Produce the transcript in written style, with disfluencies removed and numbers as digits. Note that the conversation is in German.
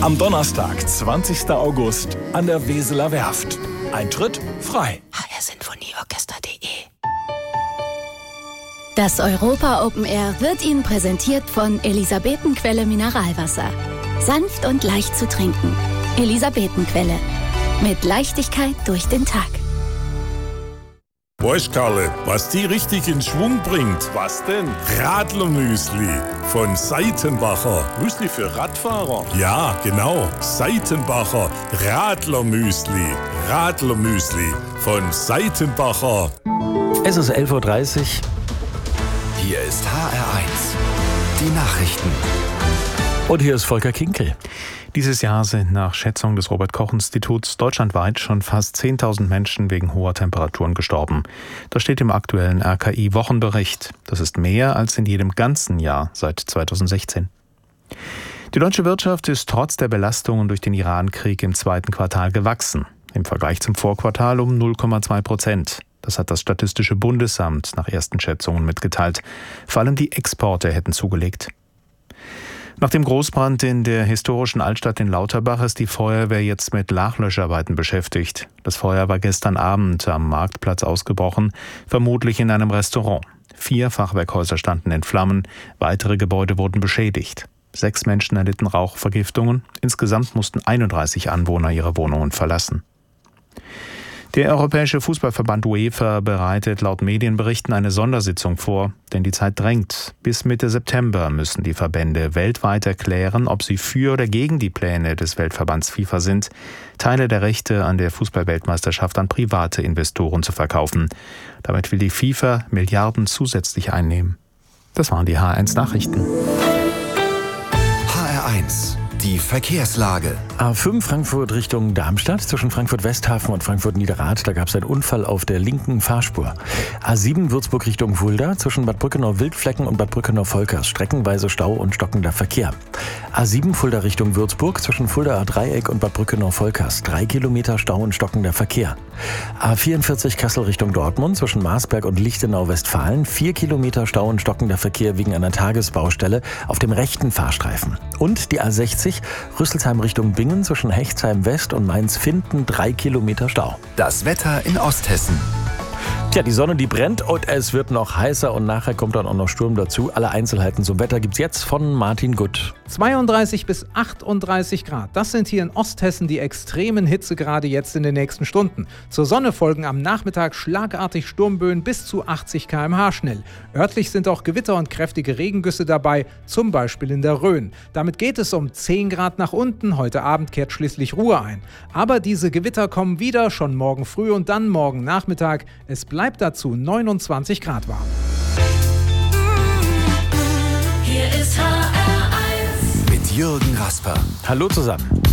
Am Donnerstag, 20. August, an der Weseler Werft. Eintritt frei. hrsinfonieorchester.de. Das Europa Open Air wird Ihnen präsentiert von Elisabetenquelle Mineralwasser. Sanft und leicht zu trinken. Elisabetenquelle. Mit Leichtigkeit durch den Tag. Weißt Karle, was die richtig in Schwung bringt? Was denn? Radlermüsli von Seitenbacher. Müsli für Radfahrer? Ja, genau. Seitenbacher Radlermüsli. Radlermüsli von Seitenbacher. Es ist 11.30 Uhr. Hier ist HR1. Die Nachrichten. Und hier ist Volker Kinkel. Dieses Jahr sind nach Schätzung des Robert-Koch-Instituts deutschlandweit schon fast 10.000 Menschen wegen hoher Temperaturen gestorben. Das steht im aktuellen RKI-Wochenbericht. Das ist mehr als in jedem ganzen Jahr seit 2016. Die deutsche Wirtschaft ist trotz der Belastungen durch den Iran-Krieg im zweiten Quartal gewachsen. Im Vergleich zum Vorquartal um 0,2%. Das hat das Statistische Bundesamt nach ersten Schätzungen mitgeteilt. Vor allem die Exporte hätten zugelegt. Nach dem Großbrand in der historischen Altstadt in Lauterbach ist die Feuerwehr jetzt mit Nachlöscharbeiten beschäftigt. Das Feuer war gestern Abend am Marktplatz ausgebrochen, vermutlich in einem Restaurant. 4 Fachwerkhäuser standen in Flammen, weitere Gebäude wurden beschädigt. 6 Menschen erlitten Rauchvergiftungen. Insgesamt mussten 31 Anwohner ihre Wohnungen verlassen. Der Europäische Fußballverband UEFA bereitet laut Medienberichten eine Sondersitzung vor, denn die Zeit drängt. Bis Mitte September müssen die Verbände weltweit erklären, ob sie für oder gegen die Pläne des Weltverbands FIFA sind, Teile der Rechte an der Fußballweltmeisterschaft an private Investoren zu verkaufen. Damit will die FIFA Milliarden zusätzlich einnehmen. Das waren die HR1 Nachrichten. HR1. Die Verkehrslage. A5 Frankfurt Richtung Darmstadt zwischen Frankfurt-Westhafen und Frankfurt-Niederrad. Da gab es einen Unfall auf der linken Fahrspur. A7 Würzburg Richtung Fulda zwischen Bad Brückenau-Wildflecken und Bad Brückenau-Volkers. Streckenweise Stau und stockender Verkehr. A7 Fulda Richtung Würzburg zwischen Fuldaer Dreieck und Bad Brückenau-Volkers. 3 Kilometer Stau und stockender Verkehr. A44 Kassel Richtung Dortmund zwischen Marsberg und Lichtenau-Westfalen. 4 Kilometer Stau und stockender Verkehr wegen einer Tagesbaustelle auf dem rechten Fahrstreifen. Und die A60 Rüsselsheim Richtung Bingen zwischen Hechtsheim West und Mainz-Finden 3 Kilometer Stau. Das Wetter in Osthessen. Tja, die Sonne, die brennt und es wird noch heißer und nachher kommt dann auch noch Sturm dazu. Alle Einzelheiten zum Wetter gibt's jetzt von Martin Gutt. 32 bis 38 Grad. Das sind hier in Osthessen die extremen Hitzegrade jetzt in den nächsten Stunden. Zur Sonne folgen am Nachmittag schlagartig Sturmböen bis zu 80 km/h schnell. Örtlich sind auch Gewitter und kräftige Regengüsse dabei, zum Beispiel in der Rhön. Damit geht es um 10 Grad nach unten. Heute Abend kehrt schließlich Ruhe ein. Aber diese Gewitter kommen wieder, schon morgen früh und dann morgen Nachmittag. Es bleibt dazu 29 Grad warm. Hier ist HR1 mit Jürgen Rasper. Hallo zusammen.